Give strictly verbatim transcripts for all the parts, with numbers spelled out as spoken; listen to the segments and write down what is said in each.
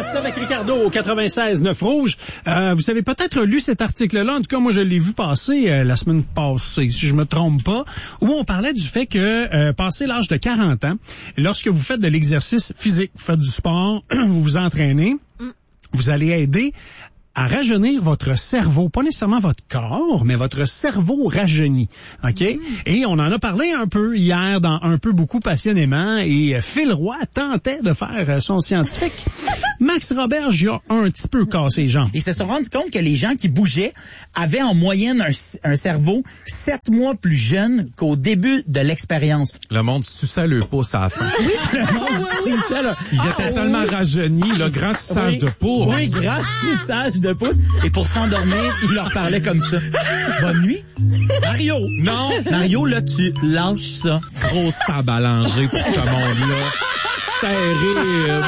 Vegas avec Ricardo au quatre-vingt-seize neuf Rouge. Euh, vous avez peut-être lu cet article-là. En tout cas, moi, je l'ai vu passer euh, la semaine passée, si je me trompe pas, où on parlait du fait que, euh, passé l'âge de quarante ans, lorsque vous faites de l'exercice physique, vous faites du sport, vous vous entraînez, mm. vous allez aider à rajeunir votre cerveau, pas nécessairement votre corps, mais votre cerveau rajeunit, OK? Mm. Et on en a parlé un peu hier, dans un peu beaucoup passionnément, et Phil Roy tentait de faire son scientifique. Max Robert, il a un petit peu cassé les jambes. Ils se sont rendus compte que les gens qui bougeaient avaient en moyenne un, un cerveau sept mois plus jeune qu'au début de l'expérience. Le monde suçait le pouce à la fin. Oui, le monde suçait, là. Ils étaient ah, tellement oui. rajeunis, le grand suçage oui. de pouce. Oui, grand suçage de pouce. Et pour s'endormir, il leur parlait comme ça. Bonne nuit. Mario. Non. Mario, là, tu lâches ça. Grosse table à langer pour ce monde-là. Terrible.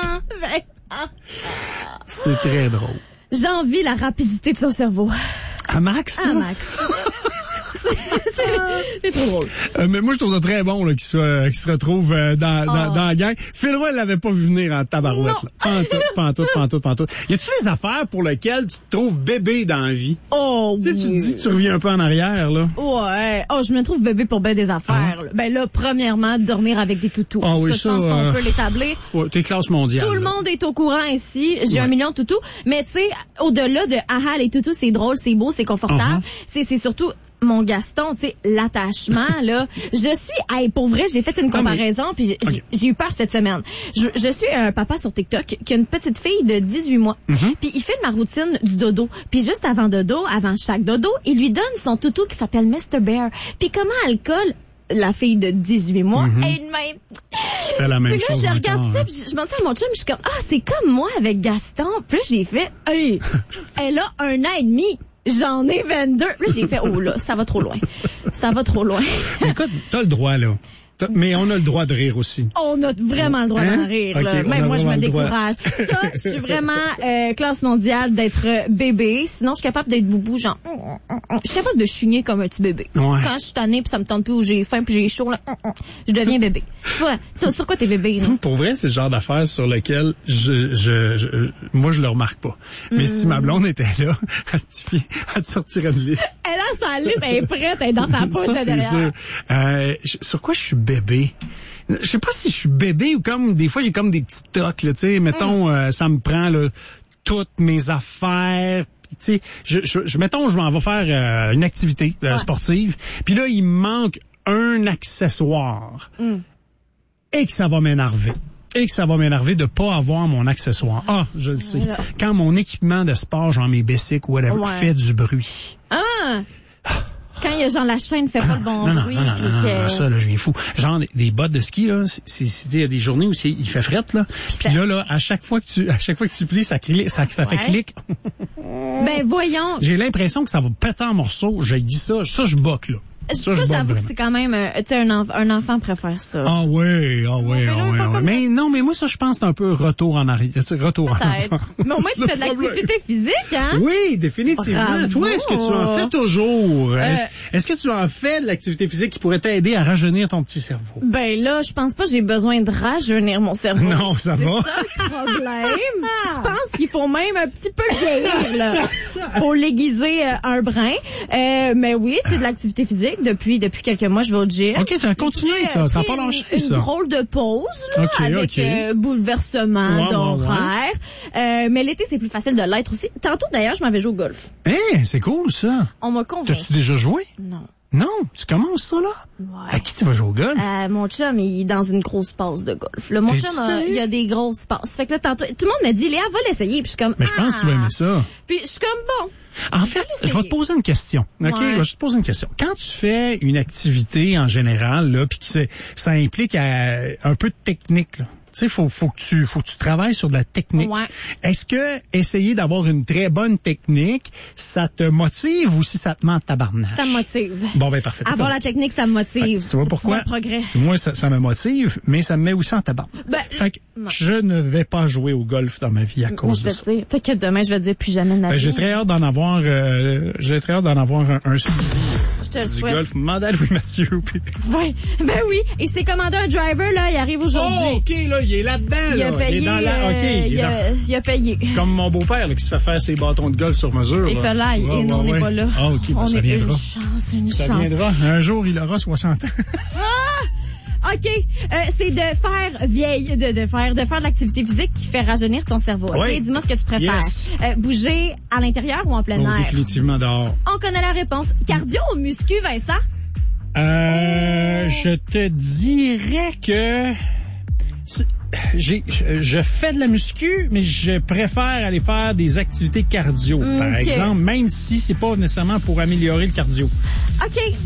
C'est très drôle. J'envie la rapidité de son cerveau. À Max? À Max. c'est, c'est, c'est trop drôle. Euh, mais moi, je trouve ça très bon là, qu'il, soit, qu'il se retrouve euh, dans, oh. dans, dans la gang. Phil Roy, elle l'avait pas vu venir en tabarouette. Là. Pantoute, pantoute, pantoute, pantoute. Y a-tu des affaires pour lesquelles tu te trouves bébé dans la vie? Oh, tu sais, oui. tu te dis que tu reviens un peu en arrière, là. Ouais. Oh, je me trouve bébé pour bien des affaires. Ah. Là. Ben là, premièrement, dormir avec des toutous. Ah, oui, ça, ça, je pense euh... qu'on peut l'établir. Ouais, t'es classe mondiale. Tout le là. monde est au courant ici. J'ai ouais. un million de toutous. Mais tu sais, au-delà de ah, les toutous, c'est drôle, c'est beau, c'est confortable. Uh-huh. C'est, c'est surtout mon Gaston, tu sais, l'attachement, là. Je suis, hey, pour vrai, j'ai fait une comparaison, ah, mais... puis j'ai, okay. j'ai eu peur cette semaine. Je, je suis un papa sur TikTok qui a une petite fille de dix-huit mois. Mm-hmm. Puis il filme ma routine du dodo. Puis juste avant dodo, avant chaque dodo, il lui donne son toutou qui s'appelle mister Bear. Puis comment elle colle la fille de dix-huit mois, mm-hmm. elle-même. Tu fais la même puis là, chose. je regarde encore, ça, hein. puis je, je m'en dis à mon chum, je suis comme, ah, c'est comme moi avec Gaston. Puis là, j'ai fait, hey, elle a un an et demi. J'en ai vingt-deux. Là, j'ai fait, oh là, ça va trop loin. Ça va trop loin. Écoute, t'as le droit, là. Mais on a le droit de rire aussi. On a vraiment le droit hein? d'en rire. Là. Okay, Même moi, je me décourage. Ça, je suis vraiment euh, classe mondiale d'être euh, bébé. Sinon, je suis capable d'être boubou, genre... Je suis capable de chigner comme un petit bébé. Ouais. Quand je suis tannée, puis ça me tente plus, ou j'ai faim, puis j'ai chaud, là, je deviens bébé. Toi, toi, sur quoi t'es bébé? Là? Pour vrai, c'est le genre d'affaires sur lequel je, je, je, moi, je le remarque pas. Mais mm. si ma blonde était là, elle, elle te sortirait de liste. Elle a sa liste, elle est prête, elle est dans sa poche ça, derrière. C'est sûr. Euh, sur quoi je suis bébé? Je sais pas si je suis bébé ou comme des fois j'ai comme des petits tocs là, tu sais, mettons mm. euh, ça me prend là toutes mes affaires, tu sais, je, je, je mettons je m'en vais faire euh, une activité euh, ouais. sportive, puis là il me manque un accessoire mm. et que ça va m'énerver. Et que ça va m'énerver de pas avoir mon accessoire. Ah, je le sais. Voilà. Quand mon équipement de sport, genre mes bicycles ou whatever, ouais. fait du bruit. Ah! Quand il y a genre la chaîne fait pas le bon non, non, bruit. Non, non, non, non, que... non, ça, là, je viens fou. Genre, des bottes de ski, là, c'est, c'est, il y a des journées où c'est, il fait frette, là. Puis là, là, à chaque fois que tu, à chaque fois que tu plies, ça clique, ça, ça ouais. fait clic. Ben, voyons. J'ai l'impression que ça va péter en morceaux. J'ai dit ça, ça, je boque, là. Ça, ça j'avoue que c'est quand même, euh, tu sais, un, enf- un enfant préfère ça. Ah oui, ah oui, ah oui, ah oui. Mais non, mais moi, ça, je pense que c'est un peu retour en arrière. Retour en enfant. Mais au moins, tu fais de l'activité physique, hein? Oui, définitivement. Bravo. Toi, est-ce que tu en fais toujours? Euh... Est-ce, est-ce que tu en fais de l'activité physique qui pourrait t'aider à rajeunir ton petit cerveau? Ben là, je pense pas que j'ai besoin de rajeunir mon cerveau. Non, ça c'est va. C'est ça le problème. Je pense qu'il faut même un petit peu vieillir, là. Faut l'aiguiser euh, un brin. Euh, mais oui, c'est de l'activité physique depuis, depuis quelques moi, je vais au gym. OK, tu as continué ça. Ça n'a pas lâché, une, ça. Une drôle de pause, là, okay, avec okay. Euh, bouleversement ouais, d'horaire. Ouais, ouais. Euh, mais l'été, c'est plus facile de l'être aussi. Tantôt, d'ailleurs, je m'avais joué au golf. Eh, hey, c'est cool, ça. On m'a convaincu. T'as-tu déjà joué? Non. Non? Tu commences ça, là? Ouais. À qui tu vas jouer au golf? Euh, mon chum, il est dans une grosse passe de golf. Là, mon T'es chum, a, il a des grosses passes. Fait que là, tantôt, tout le monde me dit, Léa, va l'essayer. Puis je suis comme, mais je pense ah. que tu vas aimer ça. Puis je suis comme, bon. En fait, je vais te poser une question. OK? Ouais. Je vais te poser une question. Quand tu fais une activité en général, là, puis que ça implique à, un peu de technique, là. Tu sais, faut, faut que tu, faut que tu travailles sur de la technique. Ouais. Est-ce que essayer d'avoir une très bonne technique, ça te motive ou si ça te ment tabarnache? Ça me motive. Bon, ben, parfait. Avoir la technique, ça me motive. Fait, tu vois pourquoi? Tu vois le progrès. Moi, ça, ça me motive, mais ça me met aussi en tabarnache. Ben, fait que non. Je ne vais pas jouer au golf dans ma vie à cause moi, de ça. Dire, t'inquiète, demain, je vais te dire plus jamais de ma ben, vie. J'ai très hâte d'en avoir, euh, j'ai très hâte d'en avoir un, un suivi. Je te le du souhaite. golf. Mandal Louis Mathieu. Oui, ben oui. Il s'est commandé un driver, là, il arrive aujourd'hui. Oh, OK, là, il est là-dedans, Il là. a payé. Il est dans la... euh, OK, il est il, a, dans- il a payé. Comme mon beau-père, là, qui se fait faire ses bâtons de golf sur mesure. Et là. pas là, et Ouais, non, on ouais, n'est ouais. pas là. Ah, OK, ben, on ça est viendra. une chance, une Ça chance. viendra. Un jour, il aura soixante ans. Ah! OK. Euh, c'est de faire vieille, de, de faire de faire de l'activité physique qui fait rajeunir ton cerveau. OK? Oui. Dis-moi ce que tu préfères. Yes. Euh, bouger à l'intérieur ou en plein Oh, air? définitivement dehors. On connaît la réponse. Cardio ou muscu, Vincent? Euh, je te dirais que c'est- j'ai, je, je fais de la muscu, mais je préfère aller faire des activités cardio, par Ok. exemple, même si c'est pas nécessairement pour améliorer le cardio. OK.